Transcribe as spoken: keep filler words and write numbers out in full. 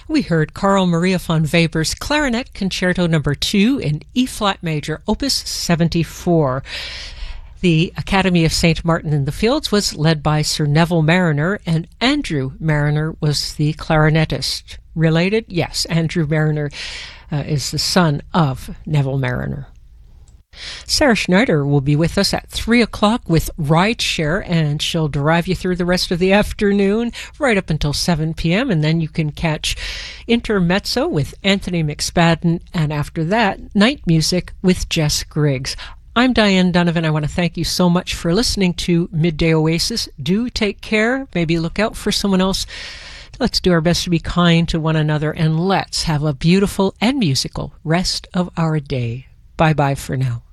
We heard Carl Maria von Weber's Clarinet Concerto Number two in E-flat major, Opus seventy-four. The Academy of Saint Martin in the Fields was led by Sir Neville Marriner, and Andrew Marriner was the clarinetist. Related? Yes, Andrew Marriner uh, is the son of Neville Marriner. Sarah Schneider will be with us at three o'clock with Rideshare, and she'll drive you through the rest of the afternoon right up until seven p.m., and then you can catch Intermezzo with Anthony McSpadden, and after that, Night Music with Jess Griggs. I'm Diane Donovan. I want to thank you so much for listening to Midday Oasis. Do take care. Maybe look out for someone else. Let's do our best to be kind to one another, and let's have a beautiful and musical rest of our day. Bye-bye for now.